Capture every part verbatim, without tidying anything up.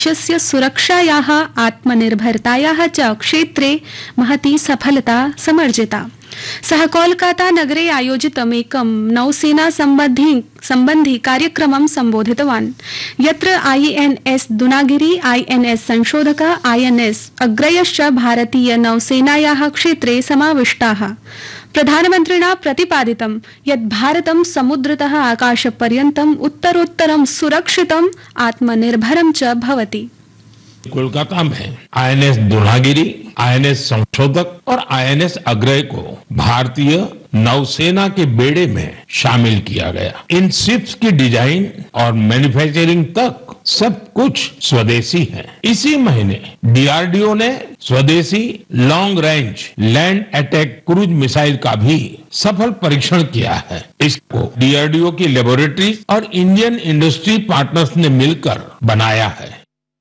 देशस्य सुरक्षायाः आत्मनिर्भरतायाः च क्षेत्रे महती सफलता समर्जिता। सः कोलकाता नगरे आयोजितम् एकं नौसेना सम्बन्धी सम्बन्धी कार्यक्रमं सम्बोधितवान्, यत्र आईएनएस दुनागिरी, आईएनएस संशोधक, आईएनएस अग्रयश्च भारतीय नौसेनायाः क्षेत्रे समाविष्टाः। प्रधानमन्त्रिणा प्रतिपादितं यत् भारतं समुद्रतः आकाशपर्यन्तम् उत्तरोत्तरं सुरक्षितम् आत्मनिर्भरं च भवति। कोलकाता में आईएनएस दुनागिरी, आईएनएस संशोधक और आईएनएस अग्रय को भारतीय नौसेना के बेड़े में शामिल किया गया। इन शिप्स की डिजाइन और मैन्युफैक्चरिंग तक सब कुछ स्वदेशी है। इसी महीने डीआरडीओ ने स्वदेशी long range land attack cruise missile का भी सफल परीक्षण किया है। इसको डीआरडीओ की लेबोरेटरी और इंडियन इंडस्ट्री पार्टनर्स ने मिलकर बनाया है।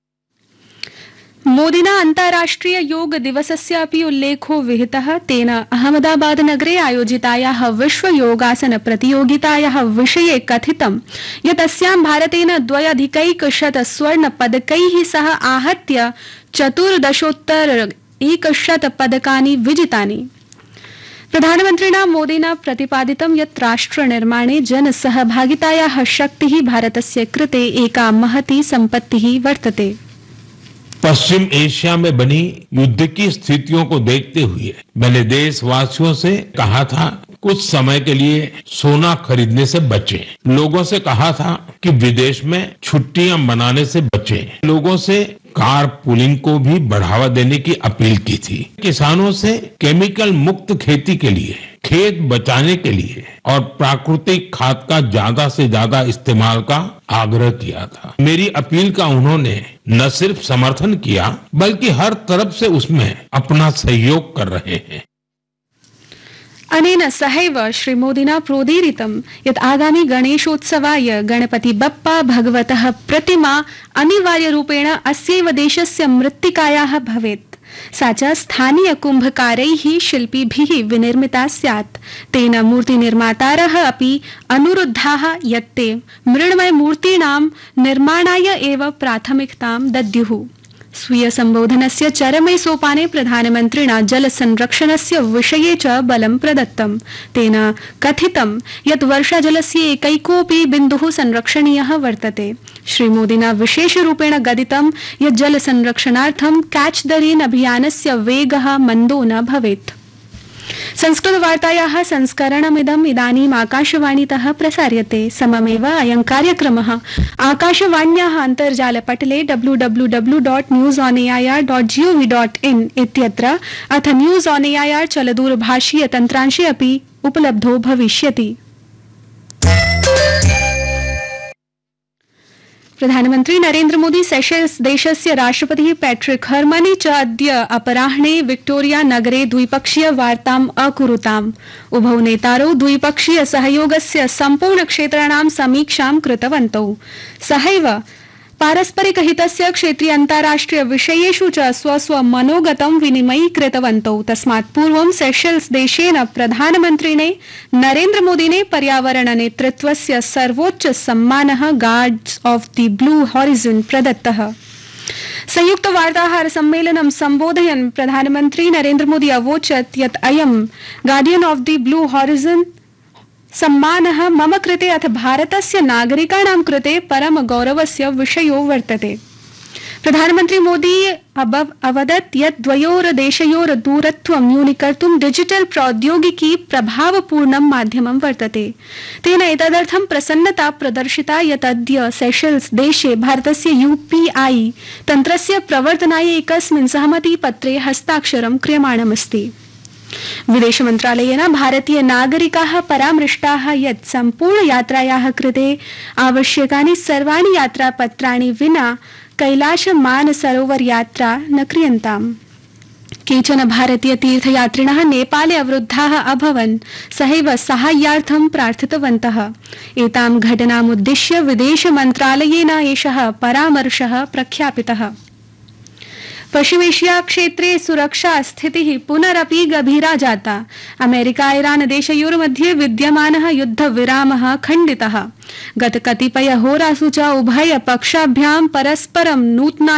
मोदिना अन्ताराष्ट्रिय योग दिवसस्य अपि उल्लेखो विहितः। तेन अहमदाबाद नगरे आयोजितायाः विश्व योगासन प्रतियोगितायाः विषये कथितं यत् अस्यां भारतेन द्व्यधिकैकशत स्वर्ण पदकैः सह आहत्य चतुर्दशोत्तर एकशत पदकानि विजितानि। प्रधानमन्त्रिणा मोदिना प्रतिपादितं यत् राष्ट्रनिर्माणे जनसहभागितायाः शक्तिः भारतस्य कृते एका महती सम्पत्तिः वर्तते। पश्चिम एशिया में बनी युद्ध की स्थितियों को देखते हुए मैंने देशवासियों से कहा था कुछ समय के लिए सोना खरीदने से बचें। लोगों से कहा था कि विदेश में छुट्टियां मनाने से बचें। लोगों से कार पूलिंग को भी बढ़ावा देने की अपील की थी। किसानों से केमिकल मुक्त खेती के लिए, खेत बचाने के लिए और प्राकृतिक खाद का ज्यादा से ज्यादा इस्तेमाल का आग्रह किया था। मेरी अपील का उन्होंने न सिर्फ समर्थन किया बल्कि हर तरफ से उसमें अपना सहयोग कर रहे हैं। अनेन सहैव श्रीमोदिना प्रोदीरितं यत् आगामी गणेशोत्सवाय गणपति बप्पा भगवतः प्रतिमा अनिवार्यरूपेण अस्यैव देशस्य मृत्तिकायाः भवेत्। सा च स्थानीय कुम्भकारैः शिल्पिभिः विनिर्मिता स्यात्। तेन मूर्तिनिर्मातारः अपि अनुरुद्धाः यत् ते मृण्मय मूर्तीनां निर्माणाय एव प्राथमिकतां दद्युः। स्वीय संबोधनस्य चरमे सोपाने प्रधानमन्त्रिणा जल संरक्षणस्य विषये च बलं प्रदत्तम्। तेन कथितं यत् वर्षाजलस्य एकैकोऽपि बिन्दुः संरक्षणीयः वर्तते। श्रीमोदिना विशेषरूपेण गदितं यत् जल संरक्षणार्थं कैच द रेन अभियानस्य वेगः मन्दो न भवेत्। संस्कृतवार्तायाः संस्करणमिदम् इदानीम् आकाशवाणीतः प्रसार्यते। सममेव अयं कार्यक्रमः आकाशवाण्याः अन्तर्जालपटले W W W dot news on A I R dot G O V dot in इत्यत्र अथ news on A I R चलदूरभाषीय तन्त्रांशे अपि उपलब्धो भविष्यति। प्रधानमन्त्री नरेन्द्र मोदी सेशेल्स देशस्य राष्ट्रपतिः पैट्रिक हर्मनी च अद्य अपराह्णे विक्टोरिया नगरे द्विपक्षीय वार्ताम् अकुरुताम्। उभौ नेतारौ द्विपक्षीय सहयोगस्य सम्पूर्ण क्षेत्राणां समीक्षां कृतवन्तौ। सहैव पारस्परिकहितस्य क्षेत्रीय अन्ताराष्ट्रिय विषयेषु च स्वस्व मनोगतं विनिमयीकृतवन्तौ। तस्मात् पूर्वं सेशेल्स देशेन प्रधानमन्त्रिणे नरेन्द्र मोदिने पर्यावरण नेतृत्वस्य सर्वोच्च सम्मानः guards of the blue horizon प्रदत्तः। संयुक्त वार्ताहर सम्मेलनं सम्बोधयन् प्रधानमन्त्री नरेन्द्र मोदी अवोचत् यत् अयं guardian of the blue horizon सम्मानः मम कृते अथ भारतस्य नागरिकाणां कृते परम गौरवस्य विषयो वर्तते। प्रधानमन्त्री मोदी अवदत् यत् द्वयोर देशयोर दूरत्वं न्यूनीकर्तुं डिजिटल प्रौद्योगिकी प्रभावपूर्णं माध्यमं वर्तते। तेन एतदर्थं प्रसन्नता प्रदर्शिता यत् अद्य सेशेल्स देशे भारतस्य यूपीआई तन्त्रस्य प्रवर्तनाय एकस्मिन् सहमतिपत्रे हस्ताक्षरं क्रियमाणमस्ति। विदेश मंत्रालयेन भारतीय नागरिकाः परामृष्टाः यत् सम्पूर्ण यात्रायाः कृते आवश्यकानि सर्वाणि यात्रापत्राणि विना कैलाश मानसरोवर यात्रा न क्रियन्ताम्। केचन भारतीय तीर्थयात्रिणः नेपाले अवरुद्धाः अभवन्। सहैव साहाय्यार्थं प्रार्थितवन्तः। एतां घटनामुद्दिश्य विदेश मंत्रालयेन एषः परामर्शः प्रख्यापितः। पश्चिमेशिया क्षेत्रे सुरक्षा स्थितिः पुनरपि गभीरा जाता। अमेरिका ईरान देशयोर्मध्ये विद्यमानः युद्धविरामः खण्डितः। गत कतिपय होरासु च उभय पक्षाभ्यां परस्परं नूतना